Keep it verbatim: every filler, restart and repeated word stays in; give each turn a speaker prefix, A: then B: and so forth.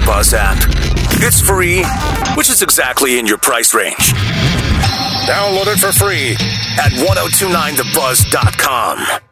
A: Buzz app. It's free, which is exactly in your price range. Download it for free at ten twenty-nine the buzz dot com.